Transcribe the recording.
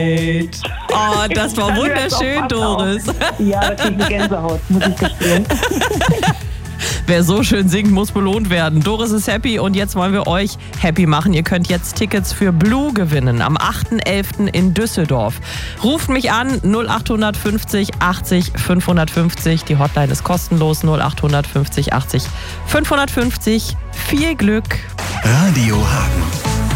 Oh, das war wunderschön, Doris. Ja, da kriege ich Gänsehaut, muss ich gestehen. Wer so schön singt, muss belohnt werden. Doris ist happy und jetzt wollen wir euch happy machen. Ihr könnt jetzt Tickets für Blue gewinnen am 8.11. in Düsseldorf. Ruft mich an 0850 80 550. Die Hotline ist kostenlos 0850 80 550. Viel Glück. Radio Hagen.